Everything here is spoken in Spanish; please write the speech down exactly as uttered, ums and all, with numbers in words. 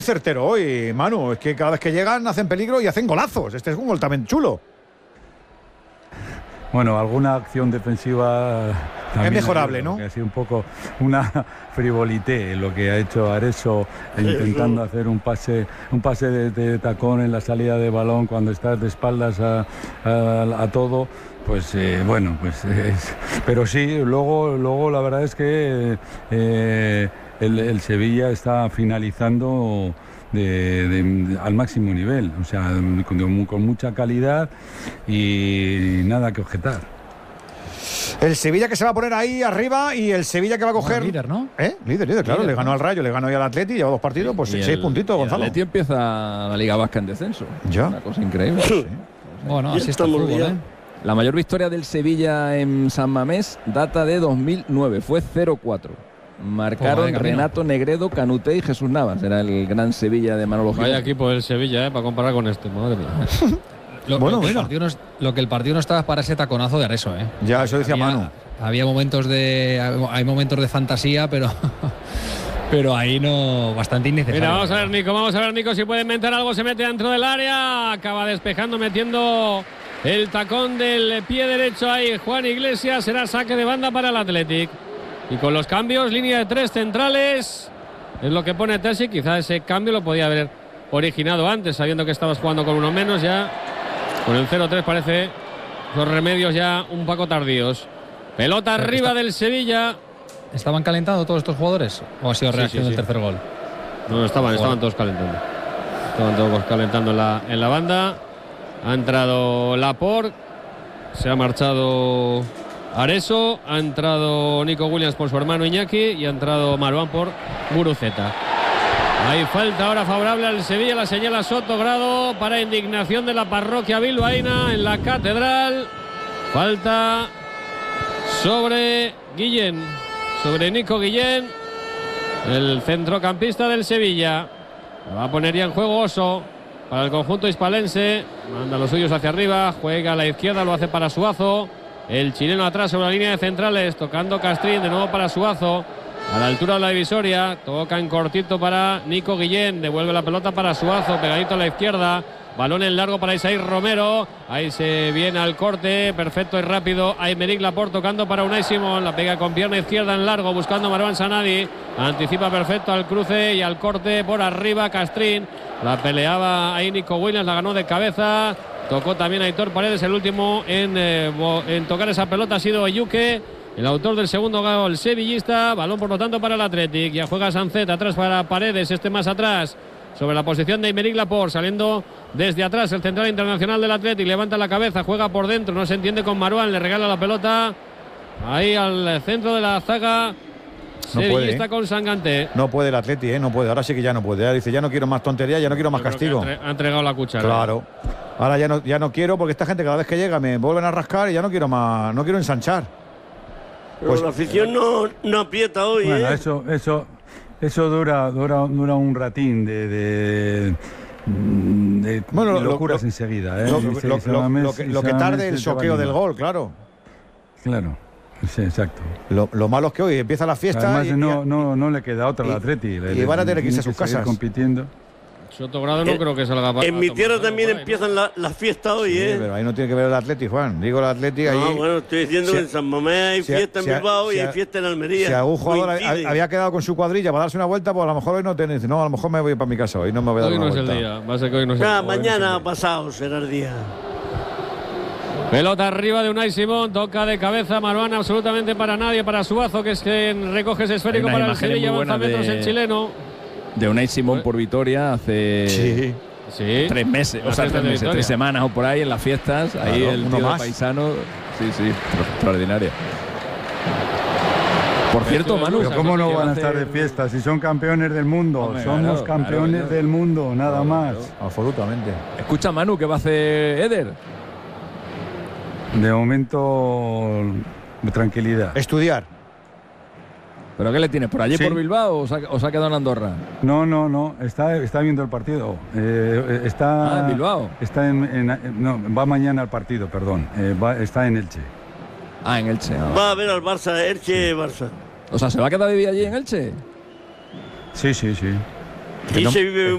certero hoy, Manu. Es que cada vez que llegan hacen peligro y hacen golazos. Este es un gol también chulo. Bueno, alguna acción defensiva es mejorable, ha, ¿no? Que ha sido un poco una frivolité lo que ha hecho Areso, intentando hacer un pase un pase de, de tacón en la salida de balón cuando estás de espaldas a, a, a todo. Pues eh, bueno, pues es, pero sí, luego, luego la verdad es que eh, el, el Sevilla está finalizando De, de, de, al máximo nivel, o sea, con, con mucha calidad y nada que objetar. El Sevilla que se va a poner ahí arriba y el Sevilla que va a coger... Oh, líder, ¿no? ¿Eh? Líder, líder, claro. Líder, le ganó ¿no? al Rayo, le ganó ya al Atleti, lleva dos partidos, pues seis el, puntitos, Gonzalo. El Atleti empieza la Liga Vasca en descenso. Ya. Una cosa increíble. Sí. Bueno, así está el fútbol, ¿eh? La mayor victoria del Sevilla en San Mamés data de dos mil nueve, fue cero cuatro. Marcaron pues Renato Negredo, Canuté y Jesús Navas. Era el gran Sevilla de Manolo Gil. Vaya equipo del Sevilla, ¿eh? Para comparar con este, madre mía. Lo, bueno, lo, que el no, lo que el partido no estaba para ese taconazo de Areso, ¿eh? Ya, eso decía había, Manu. Había momentos de hay momentos de fantasía, pero pero ahí no, bastante innecesario. Mira, vamos a ver, Nico, vamos a ver, Nico, si puede inventar algo, se mete dentro del área, acaba despejando, metiendo el tacón del pie derecho ahí Juan Iglesias, será saque de banda para el Athletic. Y con los cambios, línea de tres centrales, es lo que pone Terzi. Quizá ese cambio lo podía haber originado antes, sabiendo que estabas jugando con uno menos. Ya con el cero tres parece los remedios ya un poco tardíos. Pelota Pero arriba está, del Sevilla. ¿Estaban calentando todos estos jugadores? ¿O ha sido reacción sí, sí, sí. del tercer gol? No, no estaban, estaban todos calentando. Estaban todos calentando en la, en la banda. Ha entrado Laporte, se ha marchado Areso, ha entrado Nico Williams por su hermano Iñaki y ha entrado Marouane por Guruceta. Hay falta ahora favorable al Sevilla, la señala Soto Grado para indignación de la parroquia bilbaína en la Catedral. Falta sobre Guillén, sobre Nico Guillén, el centrocampista del Sevilla. Va a poner ya en juego Oso para el conjunto hispalense. Manda los suyos hacia arriba, juega a la izquierda, lo hace para Suazo. El chileno atrás sobre la línea de centrales, tocando Castrín, de nuevo para Suazo. A la altura de la divisoria, toca en cortito para Nico Guillén, devuelve la pelota para Suazo, pegadito a la izquierda. Balón en largo para Isaí Romero. Ahí se viene al corte, perfecto y rápido. Aymeric Laporte tocando para Unai Simón. La pega con pierna izquierda en largo, buscando a Marouane Sanadi. Anticipa perfecto al cruce y al corte por arriba Castrín. La peleaba ahí Nico Williams, la ganó de cabeza. Tocó también a Aitor Paredes, el último en, eh, en tocar esa pelota ha sido Eyuke, el autor del segundo gol sevillista. Balón por lo tanto para el Athletic. Ya juega Sancet atrás para Paredes, este más atrás. Sobre la posición de Aymeric Laporte, saliendo desde atrás el central internacional del Athletic, levanta la cabeza, juega por dentro, no se entiende con Marouane, le regala la pelota ahí al centro de la zaga no sevillista puede, ¿eh? con Sanganté. No puede el Athletic, ¿eh? No puede, ahora sí que ya no puede. Ya dice, ya no quiero más tontería, ya no quiero más castigo. Ha entregado la cuchara. Claro. Ahora ya no, ya no quiero, porque esta gente cada vez que llega me vuelven a rascar y ya no quiero más, no quiero ensanchar. Pero pues la afición no, no aprieta hoy, bueno, ¿eh? eso, eso, eso dura, dura, dura un ratín de, de, de bueno, locuras lo, enseguida, ¿eh? Lo, lo, lo, lo, lo, que, lo que tarde el choqueo del gol, claro. Claro. Sí, exacto. Lo, lo malo es que hoy empieza la fiesta. Además, y, no, y, no, no le queda otra al Atleti. Y, le, y van a tener que irse a sus casas. Compitiendo. Sotogrado no en, creo que salga para. En mi tierra también ahí, empiezan ¿no? la, la fiesta hoy, sí, ¿eh? Pero ahí no tiene que ver el Atleti, Juan. Digo el Atleti ahí. No, bueno, estoy diciendo se, que en San Mamés hay fiesta en Bilbao y hay fiesta en Almería. Si algún jugador Coincide. había quedado con su cuadrilla para darse una vuelta, pues a lo mejor hoy no tiene. No, a lo mejor me voy para mi casa hoy, no me voy a dar hoy una no vuelta. Es el día. Va a ser que hoy no es nah, el mañana no es el día. pasado será el día. Pelota arriba de Unai Simón, toca de cabeza Marouane, absolutamente para nadie, para Suazo, que es quien recoge ese esférico para el Sevilla, avanza metros el chileno. De Unai Simón por Vitoria hace sí. Sí. tres meses, o sea, tres meses, tres semanas o por ahí en las fiestas, claro, ahí el tío paisano, sí, sí, extraordinario. Por cierto, Manu, pero ¿cómo no van a estar de fiesta si son campeones del mundo? Hombre, Somos claro, campeones claro, del mundo, nada claro, más. Claro. Absolutamente. Escucha, Manu, ¿qué va a hacer Eder? De momento, tranquilidad. Estudiar. ¿Pero qué le tienes? ¿Por allí, sí. por Bilbao o se, ha, o se ha quedado en Andorra? No, no, no. Está, está viendo el partido. Eh, está, ah, en Bilbao. Está en, en, no, va mañana al partido, perdón. Eh, va, está en Elche. Ah, en Elche. Ah. Va a ver al Barça, Elche, Barça. O sea, ¿se va a quedar a vivir allí en Elche? Sí, sí, sí. Y se vive